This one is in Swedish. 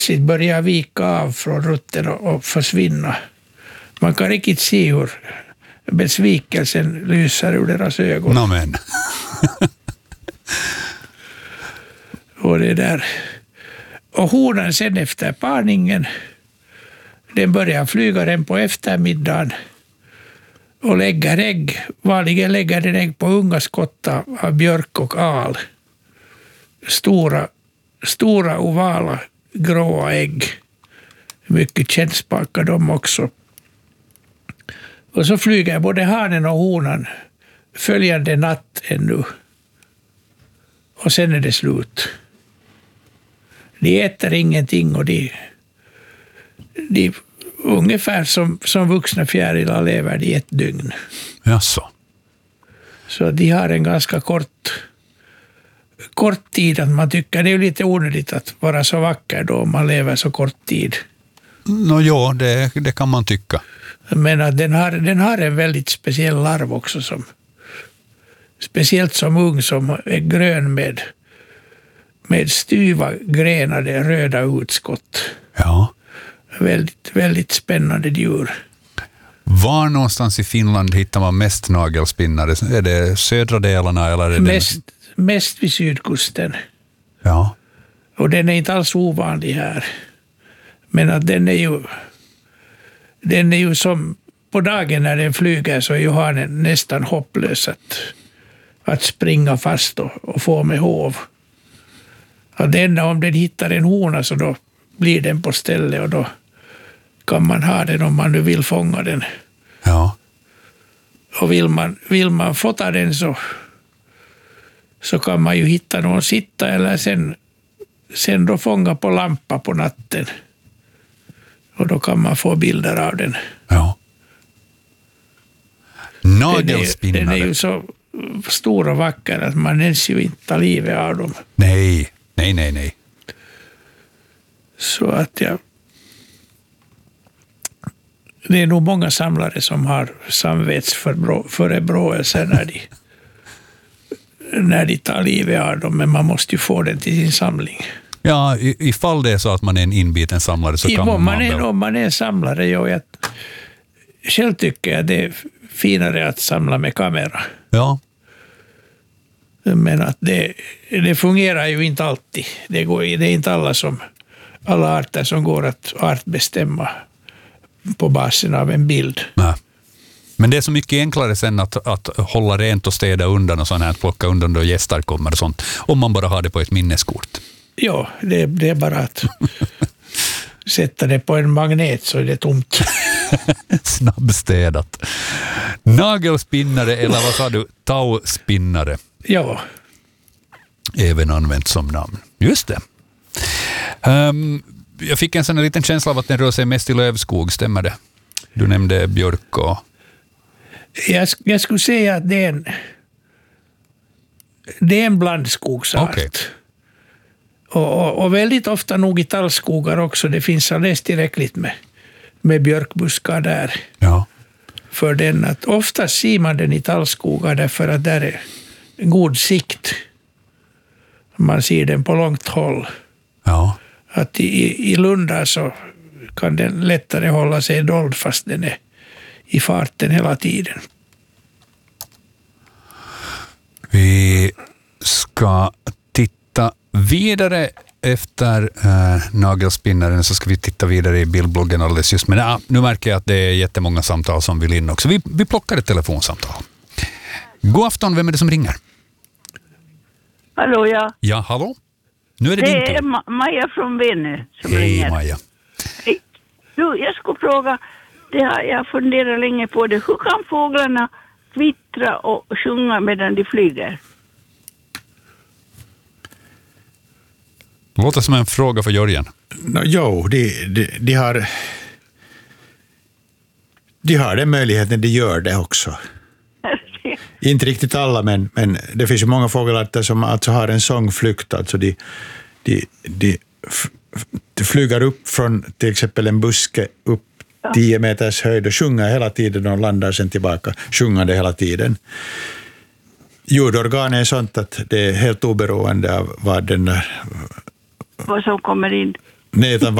börjar vika av från rutten och försvinna. Man kan riktigt se hur besvikelsen lyser ur deras ögon. Amen. Och det där. Och honan sen efter parningen, den börjar flyga den på eftermiddagen och lägger ägg. Vanligen lägger den ägg på unga skottar av björk och al. Stora ovala gråa ägg. Mycket kännspaka de också. Och så flyger både hanen och honan följande natt ännu. Och sen är det slut. De äter ingenting och de ungefär som vuxna fjärilar lever de ett dygn. Jaså. Så de har en ganska kort tid att man tycker det är lite onödigt att vara så vacker då man lever så kort tid. Ja, det kan man tycka. Men att den har en väldigt speciell larv också, speciellt som ung, som är grön med styva grenade röda utskott. Ja. Väldigt, väldigt spännande djur. Var någonstans i Finland hittar man mest nagelspinnare? Är det södra delarna eller är det mest vid sydkusten. Ja. Och den är inte alls ovanlig här. Men att den är ju som på dagen när den flyger så är ju hanen nästan hopplös att springa fast och få med hov. Att det enda om den hittar en hona så då blir den på ställe och då kan man ha den om man nu vill fånga den. Ja. Och vill man fota den så kan man ju hitta någon sitta eller sen då fånga på lampa på natten. Och då kan man få bilder av den. Ja. Nagelspinnare. Den är ju så stor och vacker att man ens ju inte tar livet av dem. Nej. Så att det är nog många samlare som har samvetsförebråelser när de tar livet av dem, men man måste ju få den till sin samling. Ja, ifall det är så att man är en inbiten samlare så kan man väl... Om man är en samlare, jag själv tycker jag det är finare att samla med kamera. Ja. Men att det fungerar ju inte alltid. Det är inte alla arter som går att artbestämma på basen av en bild. Nej. Men det är så mycket enklare sen att hålla rent och städa undan och sånt här, att plocka undan då gäster kommer och sånt, om man bara har det på ett minneskort. Ja, det är bara att sätta det på en magnet så är det tomt. Snabbstädat. Nagelspinnare eller vad sa du? Tauspinnare. Ja. Även använt som namn. Just det. Jag fick en sån här liten känsla av att den rör sig mest i lövskog, stämmer det? Du nämnde björk och... Jag skulle säga att det är en blandskogsart. Okay. Och väldigt ofta nog i tallskogar också. Det finns alldeles tillräckligt med björkbuskar där. Ja. För den att ofta ser man den i tallskogar därför att där är god sikt. Man ser den på långt håll. Ja. Att i lundar så kan den lättare hålla sig dold fast den är i farten hela tiden. Vi ska titta vidare efter nagelspinnaren, så ska vi titta vidare i bildbloggen alldeles just. Men nu märker jag att det är jättemånga samtal som vill in också. Vi plockar ett telefonsamtal. God afton, vem är det som ringer? Hallå, ja. Ja, hallå? Nu är det din tur. Det är Maja från Venö som ringer. Hej Maja. Hej. Du, jag skulle fråga, jag funderar länge på det. Hur kan fåglarna kvittra och sjunga medan de flyger? Det låter som en fråga för Jörgen. Jo, de har den möjligheten, de gör det också. Inte riktigt alla, men det finns ju många fågelarter som alltså har en sångflykt. Alltså de flyger upp från till exempel en buske upp 10 meters höjd och sjunger hela tiden och landar sen tillbaka sjungande hela tiden. Ljudorgan är sånt att det är helt oberoende av vad den där... Vad som kommer in. Nej, utan